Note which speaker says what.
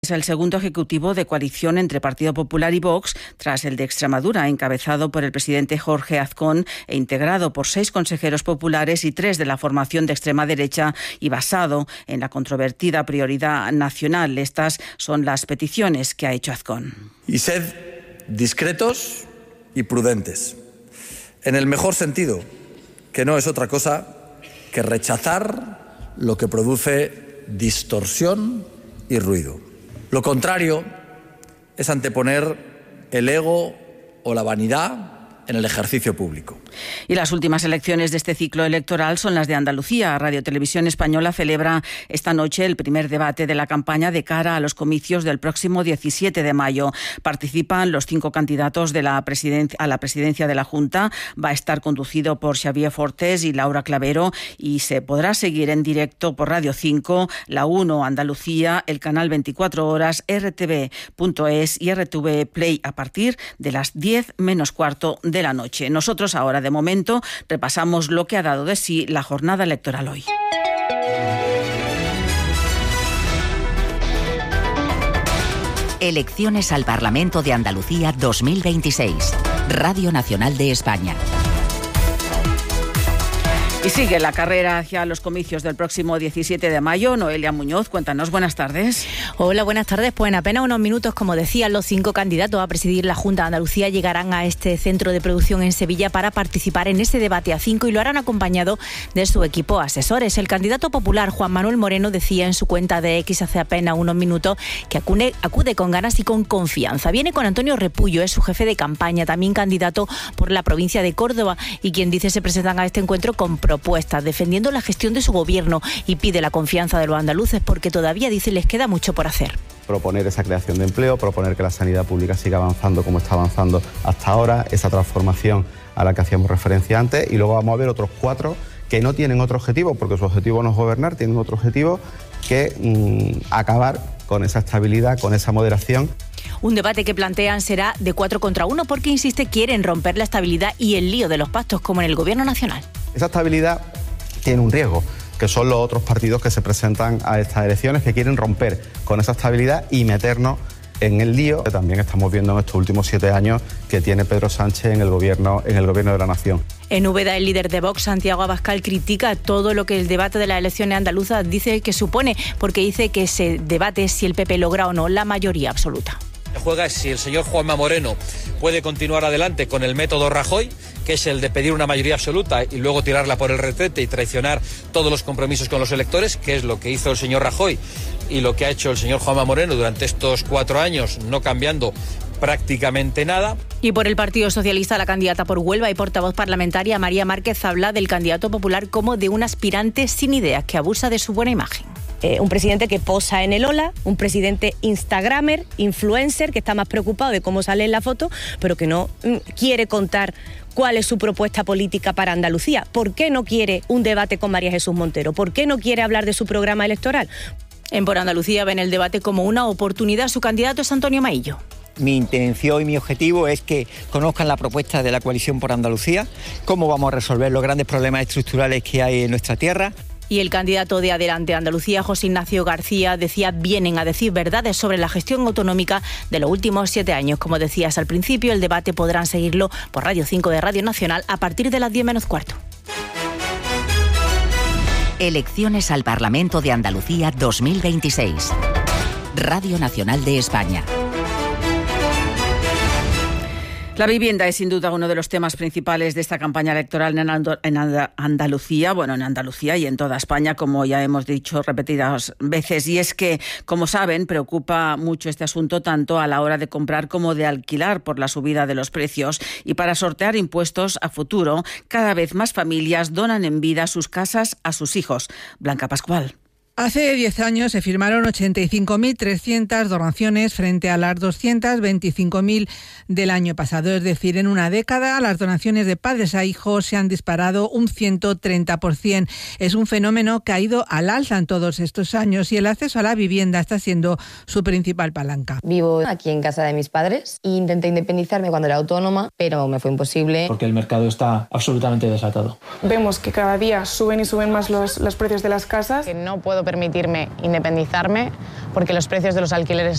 Speaker 1: Es el segundo ejecutivo de coalición entre Partido Popular y Vox, tras el de Extremadura, encabezado por el presidente Jorge Azcón e integrado por 6 consejeros populares y 3 de la formación de extrema derecha y basado en la controvertida prioridad nacional. Estas son las peticiones que ha hecho Azcón.
Speaker 2: Y sed discretos y prudentes, en el mejor sentido, que no es otra cosa que rechazar lo que produce distorsión y ruido. Lo contrario es anteponer el ego o la vanidad en el ejercicio público.
Speaker 1: Y las últimas elecciones de este ciclo electoral son las de Andalucía. Radio Televisión Española celebra esta noche el primer debate de la campaña de cara a los comicios del próximo 17 de mayo. Participan los 5 candidatos a la presidencia de la Junta. Va a estar conducido por Xavier Fortés y Laura Clavero y se podrá seguir en directo por Radio 5, La 1 Andalucía, el canal 24 horas, RTV.es y RTV Play a partir de las 10 menos cuarto de la noche. Nosotros ahora, de momento, repasamos lo que ha dado de sí la jornada electoral hoy.
Speaker 3: Elecciones al Parlamento de Andalucía 2026. Radio Nacional de España.
Speaker 1: Y sigue la carrera hacia los comicios del próximo 17 de mayo. Noelia Muñoz, cuéntanos, buenas tardes.
Speaker 4: Hola, buenas tardes. Pues en apenas unos minutos, como decían, los 5 candidatos a presidir la Junta de Andalucía llegarán a este centro de producción en Sevilla para participar en ese debate a 5 y lo harán acompañado de su equipo asesores. El candidato popular Juan Manuel Moreno decía en su cuenta de X hace apenas unos minutos que acude con ganas y con confianza. Viene con Antonio Repullo, es su jefe de campaña, también candidato por la provincia de Córdoba y quien dice se presentan a este encuentro con propuestas, defendiendo la gestión de su gobierno y pide la confianza de los andaluces porque todavía, dice, les queda mucho por hacer.
Speaker 5: Proponer esa creación de empleo, proponer que la sanidad pública siga avanzando como está avanzando hasta ahora, esa transformación a la que hacíamos referencia antes, y luego vamos a ver otros 4 que no tienen otro objetivo, porque su objetivo no es gobernar, tienen otro objetivo que acabar con esa estabilidad, con esa moderación.
Speaker 4: Un debate que plantean será de 4 contra 1 porque, insiste, quieren romper la estabilidad y el lío de los pactos como en el Gobierno Nacional.
Speaker 5: Esa estabilidad tiene un riesgo, que son los otros partidos que se presentan a estas elecciones, que quieren romper con esa estabilidad y meternos en el lío que también estamos viendo en estos últimos 7 años que tiene Pedro Sánchez en el gobierno de la nación.
Speaker 4: En Úbeda, el líder de Vox, Santiago Abascal, critica todo lo que el debate de las elecciones andaluzas dice que supone, porque dice que se debate si el PP logra o no la mayoría absoluta.
Speaker 6: Juega si el señor Juanma Moreno puede continuar adelante con el método Rajoy, que es el de pedir una mayoría absoluta y luego tirarla por el retrete y traicionar todos los compromisos con los electores, que es lo que hizo el señor Rajoy y lo que ha hecho el señor Juanma Moreno durante estos 4 años, no cambiando prácticamente nada.
Speaker 4: Y por el Partido Socialista, la candidata por Huelva y portavoz parlamentaria María Márquez habla del candidato popular como de un aspirante sin ideas que abusa de su buena imagen.
Speaker 7: Un presidente que posa en el Ola, un presidente instagramer, influencer, que está más preocupado de cómo sale en la foto, pero que no quiere contar cuál es su propuesta política para Andalucía. ¿Por qué no quiere un debate con María Jesús Montero? ¿Por qué no quiere hablar de su programa electoral?
Speaker 4: En Por Andalucía ven el debate como una oportunidad. Su candidato es Antonio Maillo.
Speaker 8: Mi intención y mi objetivo es que conozcan la propuesta de la Coalición por Andalucía, cómo vamos a resolver los grandes problemas estructurales que hay en nuestra tierra.
Speaker 4: Y el candidato de Adelante Andalucía, José Ignacio García, decía, vienen a decir verdades sobre la gestión autonómica de los últimos 7 años. Como decías al principio, el debate podrán seguirlo por Radio 5 de Radio Nacional a partir de las 10 menos cuarto.
Speaker 3: Elecciones al Parlamento de Andalucía 2026. Radio Nacional de España.
Speaker 1: La vivienda es sin duda uno de los temas principales de esta campaña electoral en Andalucía, en Andalucía y en toda España, como ya hemos dicho repetidas veces. Y es que, como saben, preocupa mucho este asunto tanto a la hora de comprar como de alquilar por la subida de los precios. Y para sortear impuestos a futuro, cada vez más familias donan en vida sus casas a sus hijos. Blanca Pascual.
Speaker 9: Hace 10 años se firmaron 85.300 donaciones frente a las 225.000 del año pasado. Es decir, en una década las donaciones de padres a hijos se han disparado un 130%. Es un fenómeno que ha ido al alza en todos estos años y el acceso a la vivienda está siendo su principal palanca.
Speaker 10: Vivo aquí en casa de mis padres e intenté independizarme cuando era autónoma, pero me fue imposible.
Speaker 11: Porque el mercado está absolutamente desatado.
Speaker 12: Vemos que cada día suben y suben más los precios de las casas.
Speaker 10: Que no puedo permitirme independizarme porque los precios de los alquileres